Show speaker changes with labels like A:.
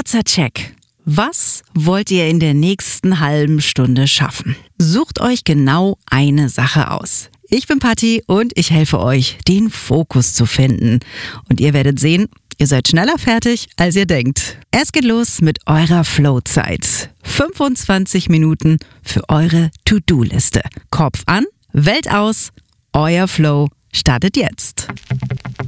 A: Kurzer Check. Was wollt ihr in der nächsten halben Stunde schaffen? Sucht euch genau eine Sache aus. Ich bin Patti und ich helfe euch, den Fokus zu finden. Und ihr werdet sehen, ihr seid schneller fertig, als ihr denkt. Es geht los mit eurer Flow-Zeit. 25 Minuten für eure To-Do-Liste. Kopf an, Welt aus, euer Flow startet jetzt.